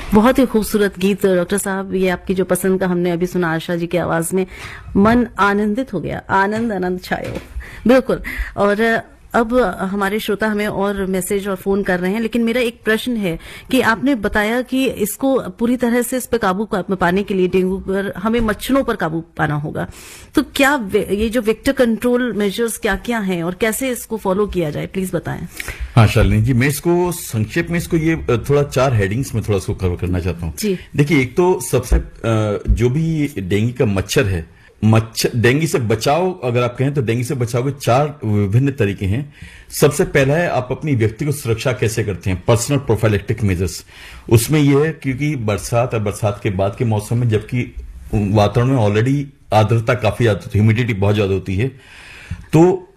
बहुत ही खूबसूरत गीत डॉक्टर साहब, ये आपकी जो पसंद का हमने अभी सुना आशा जी की आवाज में, मन आनंदित हो गया, आनंद आनंद छायो। बिल्कुल। और अब हमारे श्रोता हमें और मैसेज और फोन कर रहे हैं, लेकिन मेरा एक प्रश्न है कि आपने बताया कि इसको पूरी तरह से इस पर काबू पाने के लिए, डेंगू पर हमें मच्छरों पर काबू पाना होगा, तो क्या ये जो वेक्टर कंट्रोल मेजर्स क्या क्या हैं और कैसे इसको फॉलो किया जाए, प्लीज बताएं। हाँ शालिनी जी, मैं इसको संक्षेप में इसको ये थोड़ा 4 हेडिंग्स में थोड़ा इसको कवर करना चाहता हूँ जी। देखिए, एक तो सबसे जो भी डेंगू का मच्छर है, डेंगू से बचाव अगर आप कहें तो डेंगू से बचाव के 4 विभिन्न तरीके हैं। सबसे पहला है आप अपनी व्यक्तिगत सुरक्षा कैसे करते हैं, पर्सनल प्रोफाइलेक्टिक मेजर्स। उसमें यह है क्योंकि बरसात और बरसात के बाद के मौसम में जबकि वातावरण में ऑलरेडी आर्द्रता काफी ज्यादा होती है, ह्यूमिडिटी बहुत ज्यादा होती है, तो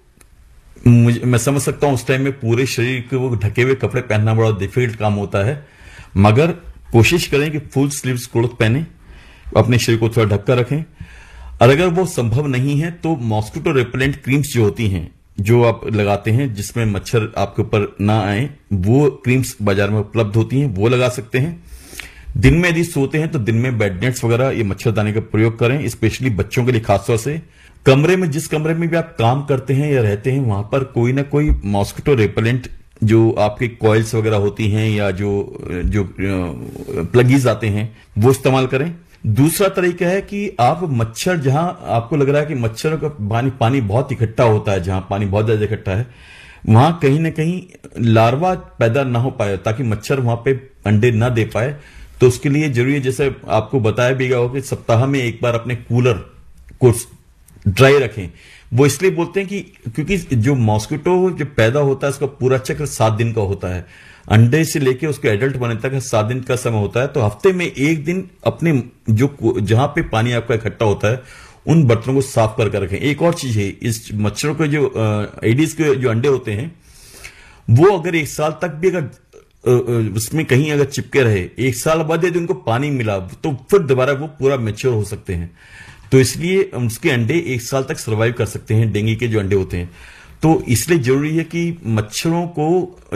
मैं समझ सकता हूं उस टाइम में पूरे शरीर को ढके हुए कपड़े पहनना बड़ा डिफिकल्ट काम होता है। मगर कोशिश करें कि फुल स्लीव्स क्लोथ पहने, अपने शरीर को थोड़ा ढककर रखें। और अगर वो संभव नहीं है तो मॉस्किटो रेपेलेंट क्रीम्स जो होती हैं, जो आप लगाते हैं जिसमें मच्छर आपके ऊपर ना आए, वो क्रीम्स बाजार में उपलब्ध होती हैं, वो लगा सकते हैं। दिन में यदि सोते हैं तो दिन में बेड नेट्स वगैरह ये मच्छरदानी का प्रयोग करें, स्पेशली बच्चों के लिए खासतौर से। कमरे में, जिस कमरे में भी आप काम करते हैं या रहते हैं, वहां पर कोई ना कोई मॉस्किटो रेपेलेंट जो आपके कॉइल्स वगैरह होती हैं या जो प्लगीज आते हैं वो इस्तेमाल करें। दूसरा तरीका है कि आप मच्छर, जहां आपको लग रहा है कि मच्छरों का पानी बहुत इकट्ठा होता है, जहां पानी बहुत ज्यादा इकट्ठा है, वहां कहीं ना कहीं लार्वा पैदा ना हो पाए, ताकि मच्छर वहां पे अंडे ना दे पाए। तो उसके लिए जरूरी है, जैसे आपको बताया भी गया हो, कि सप्ताह में एक बार अपने कूलर को ड्राई रखें। वो इसलिए बोलते हैं कि क्योंकि जो मॉस्किटो जो पैदा होता है उसका पूरा चक्र 7 दिन का होता है, अंडे से लेके उसके एडल्ट बनने तक 7 दिन का समय होता है। तो हफ्ते में एक दिन अपने जहां पे पानी आपका इकट्ठा होता है उन बर्तनों को साफ करके रखें। एक और चीज है, इस मच्छरों के जो एडिस के जो अंडे होते हैं, वो अगर 1 साल तक भी अगर उसमें कहीं अगर चिपके रहे, 1 साल बाद यदि उनको पानी मिला तो फिर दोबारा वो पूरा मैच्योर हो सकते हैं। तो इसलिए उसके अंडे 1 साल तक सर्वाइव कर सकते हैं, डेंगू के जो अंडे होते हैं। तो इसलिए जरूरी है कि मच्छरों को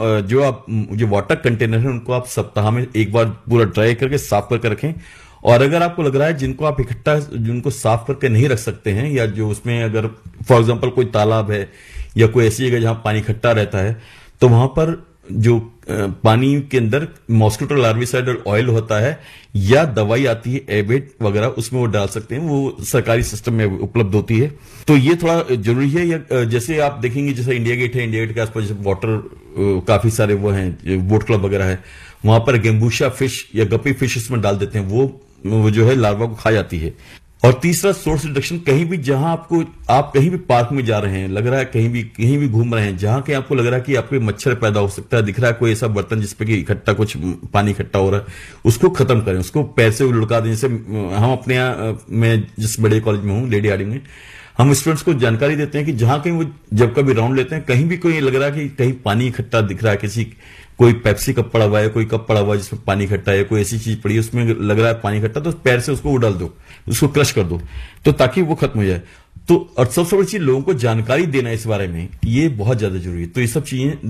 जो वाटर कंटेनर है उनको आप सप्ताह में एक बार पूरा ड्राई करके साफ करके रखें। और अगर आपको लग रहा है जिनको आप इकट्ठा, जिनको साफ करके नहीं रख सकते हैं, या जो उसमें अगर फॉर एग्जांपल कोई तालाब है या कोई ऐसी जगह जहां पानी इकट्ठा रहता है, तो वहां पर जो पानी के अंदर मॉस्किटो लार्विसाइड ऑयल होता है या दवाई आती है एबेट वगैरह, उसमें वो डाल सकते हैं, वो सरकारी सिस्टम में उपलब्ध होती है। तो ये थोड़ा जरूरी है। या जैसे आप देखेंगे, जैसे इंडिया गेट है, इंडिया गेट के आसपास जैसे वाटर काफी सारे वो हैं, बोट क्लब वगैरह है, वहां पर गेम्बूशा फिश या गप्पी फिश इसमें डाल देते हैं, वो जो है लार्वा को खा जाती है। और तीसरा, सोर्स रिडक्शन। कहीं भी जहां आप कहीं भी पार्क में जा रहे हैं, लग रहा है कहीं भी घूम रहे हैं, जहां कहीं आपको लग रहा है कि आपको मच्छर पैदा हो सकता है, दिख रहा है कोई ऐसा बर्तन जिसपे कि इकट्ठा कुछ पानी इकट्ठा हो रहा है, उसको खत्म करें, उसको पैर से लुढ़का दें। जैसे हम अपने यहाँ, मैं जिस बड़े कॉलेज में हूँ, लेडी हार्डिंग में, हम स्टूडेंट्स को जानकारी देते हैं कि जहां कहीं वो जब कभी राउंड लेते हैं, कहीं भी कोई लग रहा है कि कहीं पानी इकट्ठा दिख रहा है, कोई पेप्सी कप पड़ा हुआ है, कोई कप पड़ा हुआ है जिसमें पानी इकट्ठा है, कोई ऐसी चीज पड़ी है उसमें लग रहा है पानी इकट्ठा, तो पैर से उसको उड़ाल दो, उसको क्रश कर दो, तो ताकि वो खत्म हो जाए। तो और सबसे बड़ी चीज, लोगों को जानकारी देना इस बारे में, ये बहुत ज्यादा जरूरी है। तो ये सब चीजें